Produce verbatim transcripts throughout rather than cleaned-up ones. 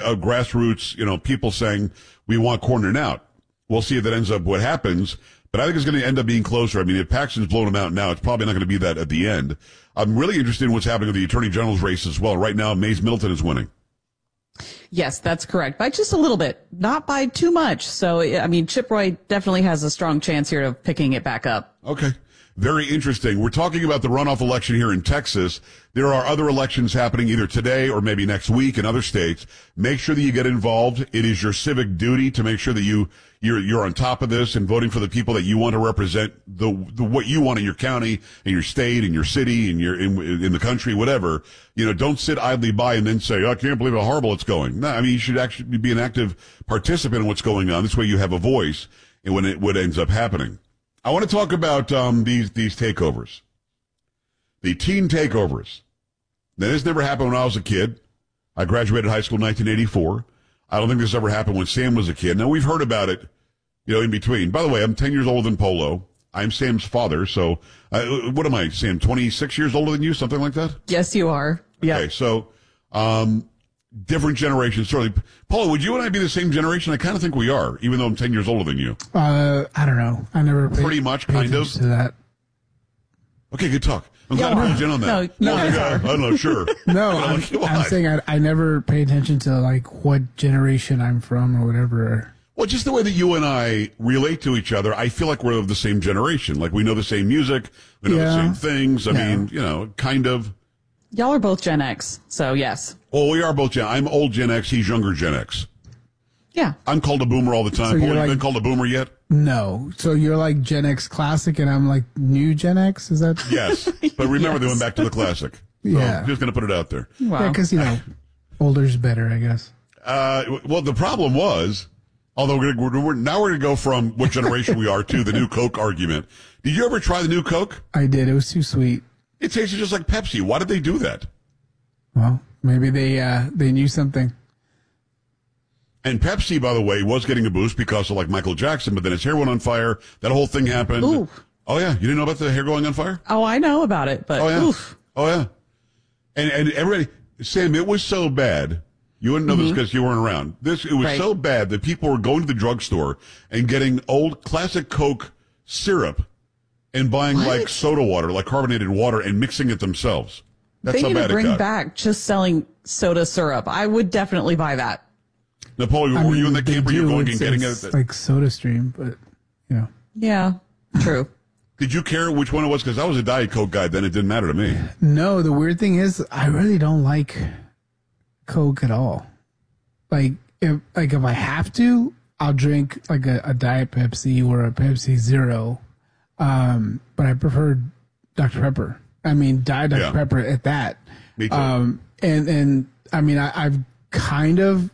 uh, grassroots, you know, people saying we want Cornyn out. We'll see if that ends up what happens. But I think it's going to end up being closer. I mean, if Paxton's blown him out now, it's probably not going to be that at the end. I'm really interested in what's happening with the Attorney General's race as well. Right now, Mays Middleton is winning. Yes, that's correct. By just a little bit, not by too much. So, I mean, Chip Roy definitely has a strong chance here of picking it back up. Okay. Very interesting. We're talking about the runoff election here in Texas. There are other elections happening either today or maybe next week in other states. Make sure that you get involved. It is your civic duty to make sure that you, you're, you're on top of this and voting for the people that you want to represent the, the what you want in your county, in your state, in your city, in your, in, in the country, whatever. You know, don't sit idly by and then say, oh, I can't believe how horrible it's going. No, I mean, you should actually be an active participant in what's going on. This way you have a voice in when it, what ends up happening. I want to talk about um, these these takeovers, the teen takeovers. Now, this never happened when I was a kid. I graduated high school in nineteen eighty-four. I don't think this ever happened when Sam was a kid. Now, we've heard about it, you know, in between. By the way, I'm ten years older than Polo. I'm Sam's father, so uh, what am I, Sam, twenty-six years older than you, something like that? Yes, you are. Yeah. Okay, so um, different generations. Certainly. Polo, would you and I be the same generation? I kind of think we are, even though I'm ten years older than you. Uh, I don't know. I never paid, Pretty much, paid kind of. to that. Okay, good talk. I'm glad Yeah. to put you in on that. No, no, you guys I are. don't know, sure. No, But I'm, like, come I'm on. saying I, I never pay attention to like what generation I'm from or whatever. Well, just the way that you and I relate to each other, I feel like we're of the same generation. Like, we know the same music, we know the Yeah. same things. I Yeah. mean, you know, kind of. Y'all are both Gen X, so yes. Well, we are both Gen I'm old Gen X, he's younger Gen X. Yeah. I'm called a boomer all the time. So Paul, you're you like- been called a boomer yet? No. So you're like Gen X classic and I'm like new Gen X? Is that? Yes. But remember, they Yes. went back to the classic. So, Yeah. just going to put it out there. Wow. Yeah, because, you know, older's better, I guess. Uh, well, the problem was, although we're, gonna, we're now we're going to go from what generation we are to the new Coke argument. Did you ever try the new Coke? I did. It was too sweet. It tasted just like Pepsi. Why did they do that? Well, maybe they, uh, they knew something. And Pepsi, by the way, was getting a boost because of like Michael Jackson, but then his hair went on fire. That whole thing happened. Ooh. Oh yeah, you didn't know about the hair going on fire? Oh, I know about it, but Oh yeah. oof. Oh yeah. And and everybody, Sam, it was so bad. You wouldn't know this because you weren't around. This it was Right. so bad that people were going to the drugstore and getting old classic Coke syrup and buying What? like soda water, like carbonated water, and mixing it themselves. That's They how need bad to bring it got. back just selling soda syrup. I would definitely buy that. Napoleon, I were mean, you in that they camp where you're do. going and It's- getting it's it? like Soda Stream, but, you know. Yeah, true. Did you care which one it was? Because I was a Diet Coke guy then. It didn't matter to me. No, the weird thing is I really don't like Coke at all. Like if like if I have to, I'll drink like a, a Diet Pepsi or a Pepsi Zero. Um, but I prefer Doctor Pepper. I mean Diet Doctor Yeah. Pepper at that. Me too. Um, and and I mean I, I've kind of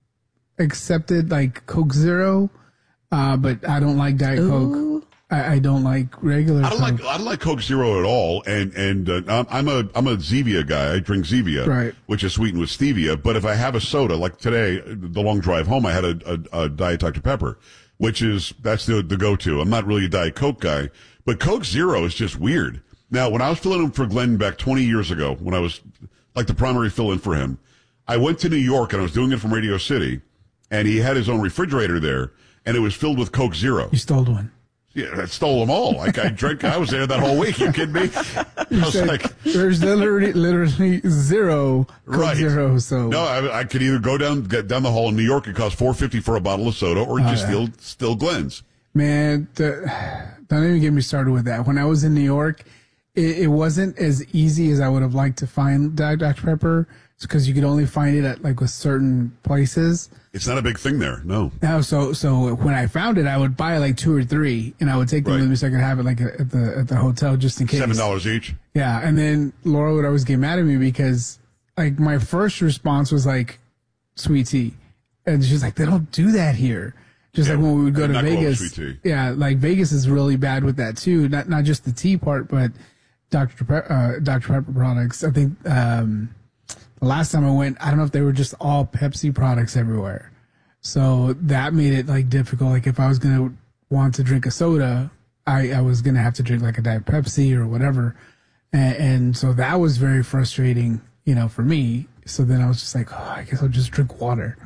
accepted like Coke Zero, uh, but I don't like Diet Ooh. Coke. I, I don't like regular. I don't Coke. like I don't like Coke Zero at all, and and uh, I'm I'm a I'm a Zevia guy. I drink Zevia, Right. which is sweetened with stevia. But if I have a soda, like today, the long drive home, I had a, a, a Diet Doctor Pepper, which is that's the the go to. I'm not really a Diet Coke guy, but Coke Zero is just weird. Now, when I was filling in for Glenn back twenty years ago, when I was like the primary fill-in for him, I went to New York and I was doing it from Radio City, and he had his own refrigerator there, and it was filled with Coke Zero. You stole one. Yeah, I stole them all. Like I drank, I was there that whole week. You kidding me? I was Said, like, there's literally, literally zero Coke right. Zero. So No, I, I could either go down, get down the hall in New York. It cost four fifty for a bottle of soda, or Oh, just yeah. steal, steal Glenn's. man, the, don't even get me started with that. When I was in New York, it, it wasn't as easy as I would have liked to find Diet Doctor Pepper. It's because you could only find it at like with certain places. It's not a big thing there. No. Now, so so when I found it, I would buy like two or three, and I would take them Right. with me so I could have it like at the at the hotel just in case. Seven dollars each. Yeah, and then Laura would always get mad at me because, like, my first response was like, "Sweet tea," and she's like, "They don't do that here." Just Yeah, like when we would go I'm to not going with Vegas. sweet tea. Yeah, like Vegas is really bad with that too. Not not just the tea part, but Doctor Pe- uh, Doctor Pepper products. I think um, the last time I went, I don't know if they were just all Pepsi products everywhere. So that made it like difficult. Like if I was gonna want to drink a soda, I, I was gonna have to drink like a Diet Pepsi or whatever, and, and so that was very frustrating, you know, for me. So then I was just like, oh, I guess I'll just drink water.